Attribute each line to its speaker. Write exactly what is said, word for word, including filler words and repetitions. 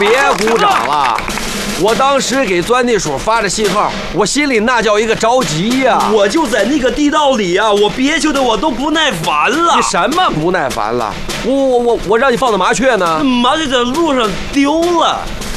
Speaker 1: 别鼓掌了。我当时给钻地鼠发的信号，我心里那叫一个着急呀、啊！
Speaker 2: 我就在那个地道里啊，我憋屈的我都不耐烦了。
Speaker 1: 你什么不耐烦了？我我我我让你放的麻雀呢？
Speaker 2: 麻雀在路上丢了。